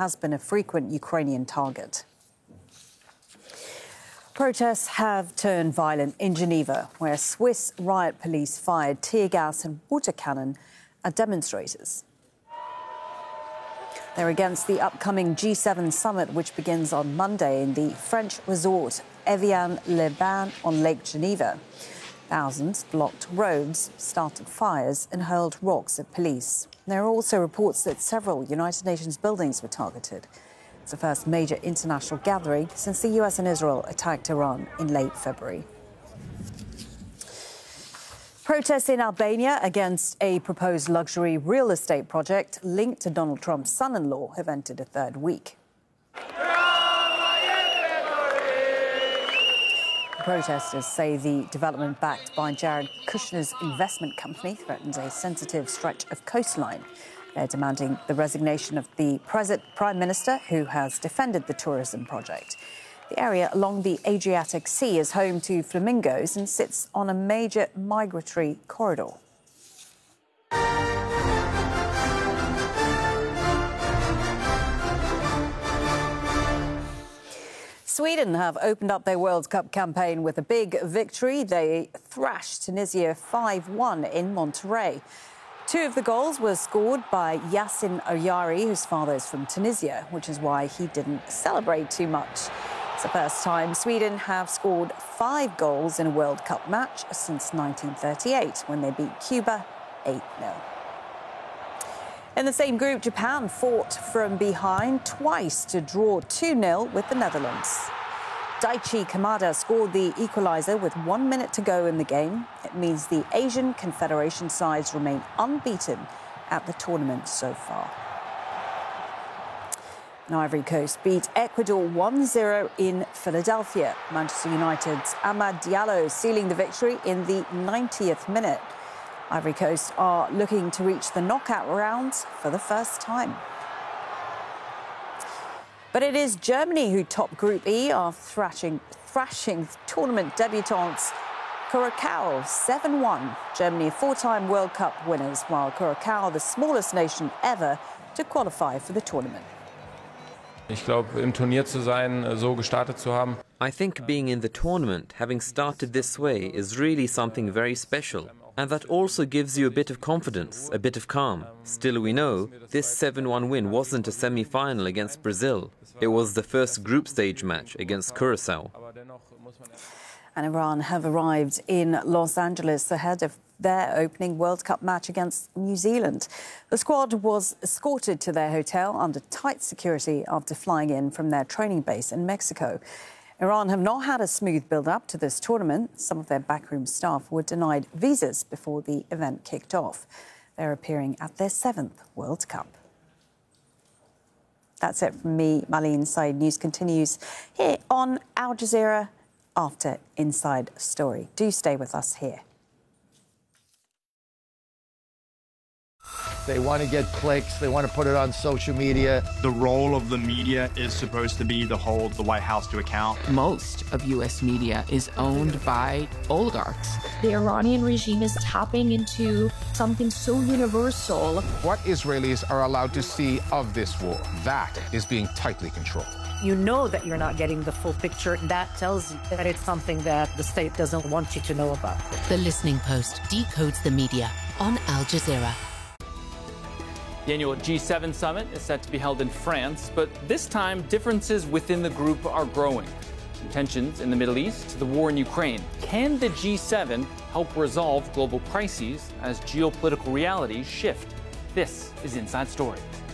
has been a frequent Ukrainian target. Protests have turned violent in Geneva, where Swiss riot police fired tear gas and water cannon at demonstrators. They're against the upcoming G7 summit, which begins on Monday in the French resort Evian-les-Bains on Lake Geneva. Thousands blocked roads, started fires and hurled rocks at police. There are also reports that several United Nations buildings were targeted. It's the first major international gathering since the US and Israel attacked Iran in late February. Protests in Albania against a proposed luxury real estate project linked to Donald Trump's son-in-law have entered a third week. Protesters say the development backed by Jared Kushner's investment company threatens a sensitive stretch of coastline. They're demanding the resignation of the Prime Minister, who has defended the tourism project. The area along the Adriatic Sea is home to flamingos and sits on a major migratory corridor. Sweden have opened up their World Cup campaign with a big victory. They thrashed Tunisia 5-1 in Monterrey. Two of the goals were scored by Yassin Oyari, whose father is from Tunisia, which is why he didn't celebrate too much. It's the first time Sweden have scored 5 goals in a World Cup match since 1938, when they beat Cuba 8-0. In the same group, Japan fought from behind twice to draw 2-0 with the Netherlands. Daichi Kamada scored the equaliser with 1 minute to go in the game. It means the Asian Confederation sides remain unbeaten at the tournament so far. And Ivory Coast beat Ecuador 1-0 in Philadelphia. Manchester United's Amad Diallo sealing the victory in the 90th minute. Ivory Coast are looking to reach the knockout rounds for the first time. But it is Germany who top Group E after thrashing tournament debutants Curaçao 7-1. Germany are 4-time World Cup winners, while Curaçao, the smallest nation ever to qualify for the tournament. Ich glaube, im Turnier zu sein, so gestartet zu haben. I think being in the tournament, having started this way, is really something very special. And that also gives you a bit of confidence, a bit of calm. Still, we know this 7-1 win wasn't a semi-final against Brazil. It was the first group stage match against Curaçao. And Iran have arrived in Los Angeles ahead of their opening World Cup match against New Zealand. The squad was escorted to their hotel under tight security after flying in from their training base in Mexico. Iran have not had a smooth build-up to this tournament. Some of their backroom staff were denied visas before the event kicked off. They're appearing at their 7th World Cup. That's it from me, Marlene Said. News continues here on Al Jazeera after Inside Story. Do stay with us here. They want to get clicks. They want to put it on social media. The role of the media is supposed to be to hold the White House to account. Most of U.S. media is owned by oligarchs. The Iranian regime is tapping into something so universal. What Israelis are allowed to see of this war, that is being tightly controlled. You know that you're not getting the full picture. That tells you that it's something that the state doesn't want you to know about. The Listening Post decodes the media on Al Jazeera. The annual G7 summit is set to be held in France, but this time differences within the group are growing. From tensions in the Middle East to the war in Ukraine. Can the G7 help resolve global crises as geopolitical realities shift? This is Inside Story.